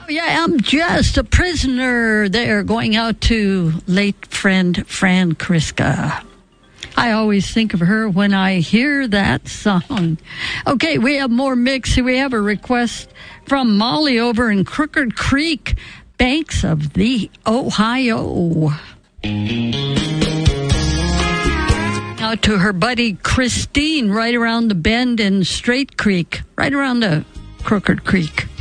yeah, I'm just a prisoner there, going out to late friend Fran Kriska. I always think of her when I hear that song. Okay, we have more mix. We have a request from Molly over in Crooked Creek, banks of the Ohio. Out to her buddy Christine, right around the bend in Straight Creek, right around the Crooked Creek.